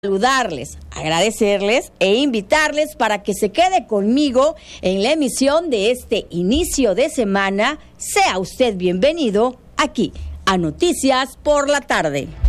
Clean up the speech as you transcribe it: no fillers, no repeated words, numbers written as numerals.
Saludarles, agradecerles e invitarles para que se quede conmigo en la emisión de este inicio de semana. Sea usted bienvenido aquí a Noticias por la Tarde.